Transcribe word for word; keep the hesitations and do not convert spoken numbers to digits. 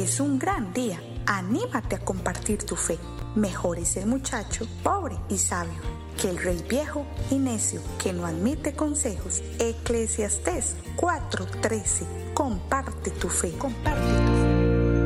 es un gran día. Anímate a compartir tu fe. Mejor es el muchacho pobre y sabio que el rey viejo y necio que no admite consejos. Eclesiastés cuatro trece. Comparte tu fe. Comparte tu fe.